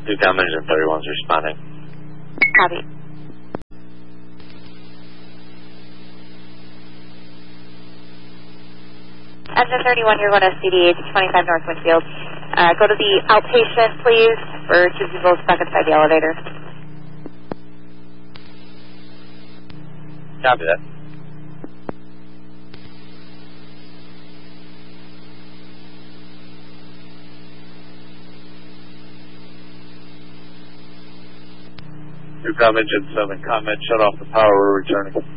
Newcom engine 31's responding. Copy. Engine 31, you're going to CDH 25 North Winfield. Go to the outpatient, please, for 2 people stuck inside the elevator. Copy that. Newcom engine 7, comment, shut off the power, we're returning.